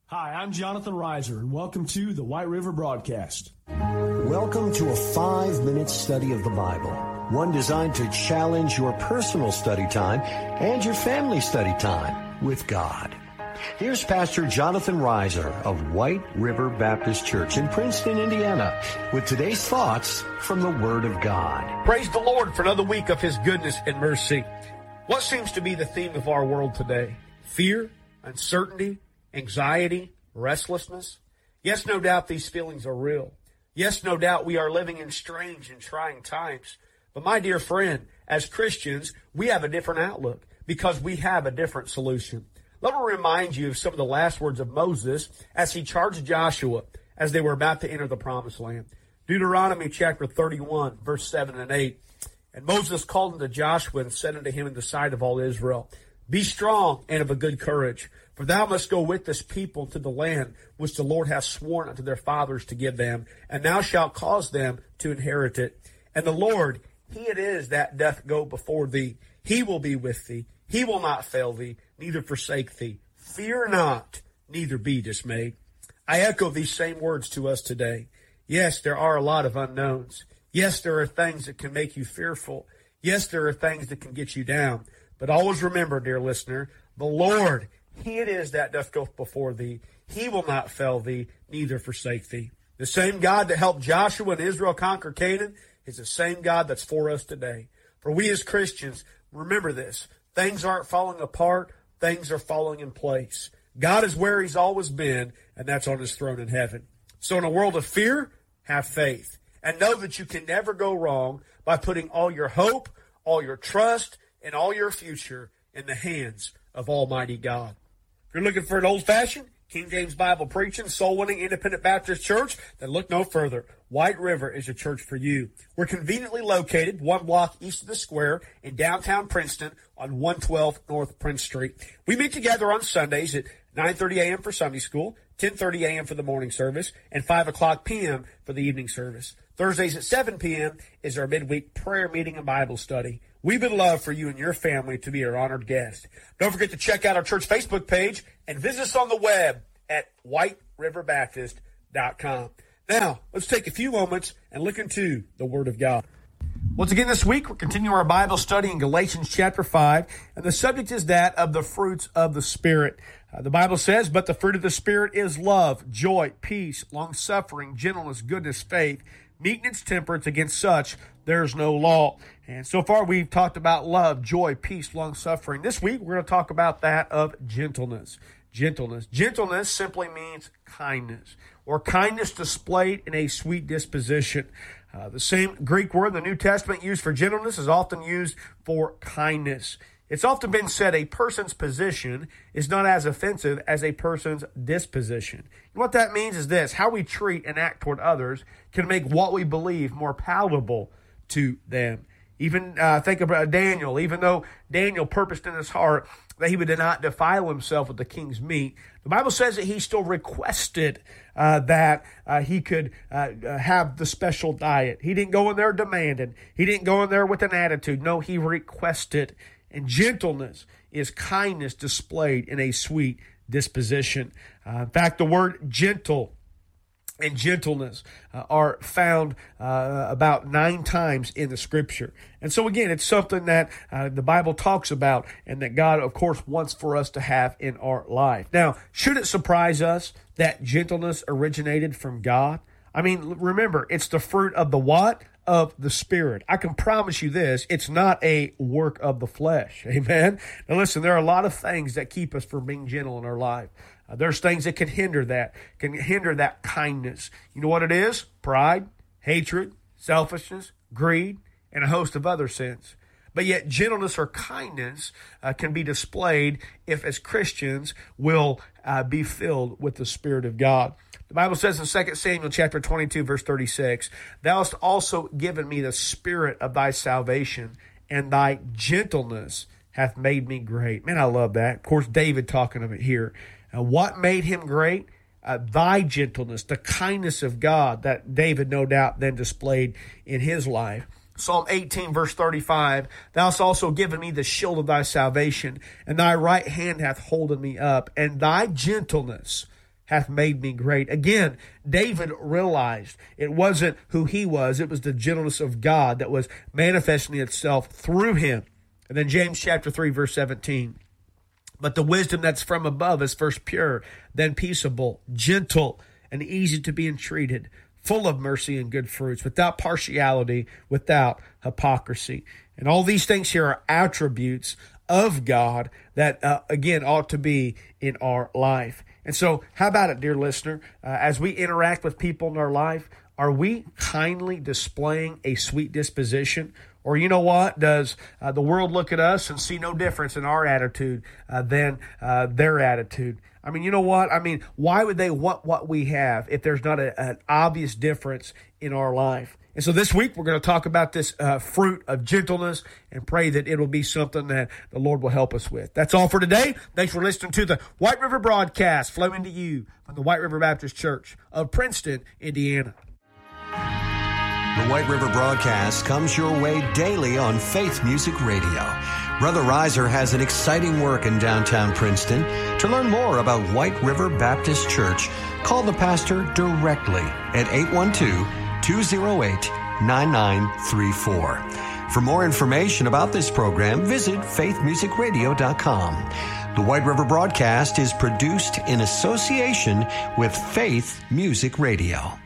Hi, I'm Jonathan Reiser, and welcome to the White River Broadcast. Welcome to a 5-minute study of the Bible, one designed to challenge your personal study time and your family study time with God. Here's Pastor Jonathan Reiser of White River Baptist Church in Princeton, Indiana, with today's thoughts from the Word of God. Praise the Lord for another week of His goodness and mercy. What seems to be the theme of our world today? Fear, uncertainty, anxiety, restlessness. Yes, no doubt these feelings are real. Yes, no doubt we are living in strange and trying times. But my dear friend, as Christians, we have a different outlook because we have a different solution. Let me remind you of some of the last words of Moses as he charged Joshua as they were about to enter the promised land. Deuteronomy chapter 31, verse 7 and 8. And Moses called unto Joshua and said unto him in the sight of all Israel, Be strong and of a good courage, for thou must go with this people to the land which the Lord hath sworn unto their fathers to give them, and thou shalt cause them to inherit it. And the Lord, He it is that doth go before thee. He will be with thee. He will not fail thee, neither forsake thee. Fear not, neither be dismayed. I echo these same words to us today. Yes, there are a lot of unknowns. Yes, there are things that can make you fearful. Yes, there are things that can get you down. But always remember, dear listener, the Lord, He it is that doth go before thee. He will not fail thee, neither forsake thee. The same God that helped Joshua and Israel conquer Canaan is the same God that's for us today. For we as Christians, remember this. Things aren't falling apart. Things are falling in place. God is where He's always been, and that's on His throne in heaven. So in a world of fear, have faith. And know that you can never go wrong by putting all your hope, all your trust, and all your future in the hands of Almighty God. If you're looking for an old-fashioned, King James Bible preaching, soul-winning, independent Baptist church, then look no further. White River is a church for you. We're conveniently located 1 block east of the square in downtown Princeton on 112 North Prince Street. We meet together on Sundays at 9:30 a.m. for Sunday school, 10:30 a.m. for the morning service, and 5 o'clock p.m. for the evening service. Thursdays at 7 p.m. is our midweek prayer meeting and Bible study. We would love for you and your family to be our honored guest. Don't forget to check out our church Facebook page and visit us on the web at whiteriverbaptist.com. Now, let's take a few moments and look into the Word of God. Once again this week, we're continuing our Bible study in Galatians chapter 5, and the subject is that of the fruits of the Spirit. The Bible says, But the fruit of the Spirit is love, joy, peace, long-suffering, gentleness, goodness, faith, meekness, temperance. Against such there is no law. And so far we've talked about love, joy, peace, long-suffering. This week we're going to talk about that of gentleness. Gentleness. Gentleness simply means kindness, or kindness displayed in a sweet disposition. The same Greek word in the New Testament used for gentleness is often used for kindness. It's often been said a person's position is not as offensive as a person's disposition. And what that means is this: how we treat and act toward others can make what we believe more palatable to them. Even think about Daniel. Even though Daniel purposed in his heart that he would not defile himself with the king's meat, the Bible says that he still requested that he could have the special diet. He didn't go in there demanding. He didn't go in there with an attitude. No, he requested. And gentleness is kindness displayed in a sweet disposition. In fact, the word gentle and gentleness are found about 9 times in the Scripture. And so again, it's something that the Bible talks about and that God, of course, wants for us to have in our life. Now, should it surprise us that gentleness originated from God? I mean, remember, it's the fruit of the what? Of the Spirit. I can promise you this, it's not a work of the flesh. Amen? Now listen, there are a lot of things that keep us from being gentle in our life. There's things that can hinder that kindness. You know what it is? Pride, hatred, selfishness, greed, and a host of other sins. But yet gentleness or kindness can be displayed if as Christians will be filled with the Spirit of God. The Bible says in 2 Samuel chapter 22, verse 36, Thou hast also given me the spirit of thy salvation, and thy gentleness hath made me great. Man, I love that. Of course, David talking of it here. What made him great? Thy gentleness, the kindness of God that David no doubt then displayed in his life. Psalm 18, verse 35, Thou hast also given me the shield of thy salvation, and thy right hand hath holden me up, and thy gentleness hath made me great. Again, David realized it wasn't who he was. It was the gentleness of God that was manifesting itself through him. And then James chapter 3, verse 17. But the wisdom that's from above is first pure, then peaceable, gentle, and easy to be entreated, full of mercy and good fruits, without partiality, without hypocrisy. And all these things here are attributes of God that, again, ought to be in our life. And so how about it, dear listener? As we interact with people in our life, are we kindly displaying a sweet disposition? Or you know what? Does the world look at us and see no difference in our attitude than their attitude? I mean, you know what? I mean, why would they want what we have if there's not an obvious difference in our life? And so this week, we're going to talk about this fruit of gentleness and pray that it will be something that the Lord will help us with. That's all for today. Thanks for listening to the White River Broadcast, flowing to you from the White River Baptist Church of Princeton, Indiana. The White River Broadcast comes your way daily on Faith Music Radio. Brother Reiser has an exciting work in downtown Princeton. To learn more about White River Baptist Church, call the pastor directly at 812-208-9934. For more information about this program, visit faithmusicradio.com. The White River Broadcast is produced in association with Faith Music Radio.